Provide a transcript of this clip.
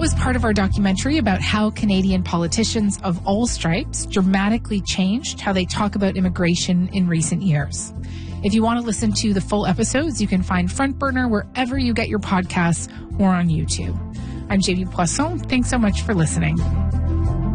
was part of our documentary about how Canadian politicians of all stripes dramatically changed how they talk about immigration in recent years. If you want to listen to the full episodes, you can find Front Burner wherever you get your podcasts or on YouTube. I'm JV Poisson. Thanks so much for listening.